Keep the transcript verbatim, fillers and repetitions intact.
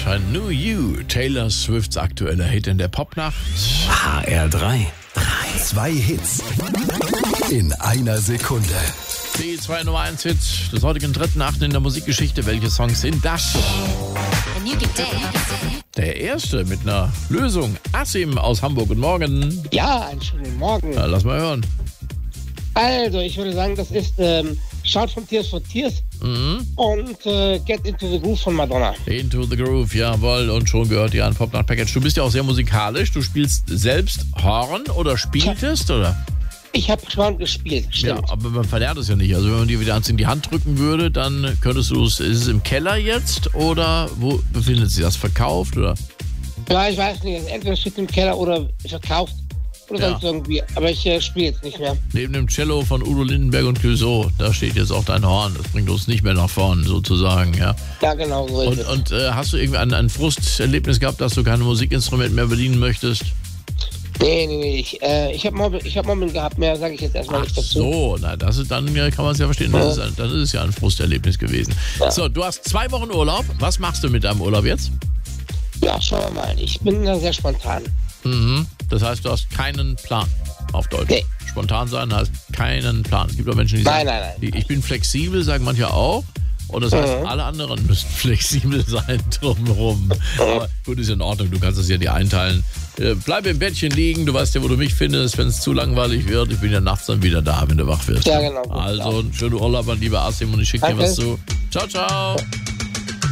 erscheint New You, Taylor Swifts aktueller Hit in der Popnacht. H R drei. Zwei Hits in einer Sekunde. Die zwei Nummer eins Hits des heutigen dritten Achten in der Musikgeschichte. Welche Songs sind das? Der erste mit einer Lösung. Asim aus Hamburg. Guten Morgen. Ja, einen schönen Morgen. Na, lass mal hören. Also, ich würde sagen, das ist ähm, Shout from Tears for Tears Mhm. und äh, Get Into the Groove von Madonna. Into the Groove, jawohl. Und schon gehört ihr ein Popnacht-Package. Du bist ja auch sehr musikalisch. Du spielst selbst Horn oder spieltest, oder? Ich habe schon gespielt, Ja, stimmt. aber man verlernt es ja nicht. Also wenn man dir wieder eins in die Hand drücken würde, dann könntest du es, ist es im Keller jetzt oder wo befindet sich das? Verkauft oder? Ja, ich weiß nicht, also entweder steht im Keller oder verkauft oder Ja. sonst irgendwie. Aber ich äh, spiele jetzt nicht mehr. Neben dem Cello von Udo Lindenberg und Clouseau, da steht jetzt auch dein Horn. Das bringt uns nicht mehr nach vorn sozusagen, ja. Ja, genau so ist Und, es. und äh, hast du irgendwie ein, ein Frusterlebnis gehabt, dass du kein Musikinstrument mehr bedienen möchtest? Nee, nee, nee. Ich, äh, ich habe Mobbing, ich hab Mobbing gehabt, mehr sage ich jetzt erstmal Ach nicht dazu. so, na, das ist, dann äh, kann man es ja verstehen. Das ist, ein- das ist ja ein Frusterlebnis gewesen. Ja. So, du hast zwei Wochen Urlaub. Was machst du mit deinem Urlaub jetzt? Ja, schauen wir mal. Ich bin da sehr spontan. Mhm. Das heißt, du hast keinen Plan auf Deutsch. Nee. Spontan sein heißt keinen Plan. Es gibt auch Menschen, die Nein, sagen, nein, nein. Die, ich bin flexibel, sagen manche auch. Und das heißt, Mhm. alle anderen müssen flexibel sein drumherum. Aber gut, ist in Ordnung. Du kannst es ja dir einteilen. Äh, Bleib im Bettchen liegen. Du weißt ja, wo du mich findest, wenn es zu langweilig wird. Ich bin ja nachts dann wieder da, wenn du wach wirst. Ja, genau. Also, einen schönen Urlaub an lieber Asim und ich schicke dir Danke. was zu. Ciao, ciao.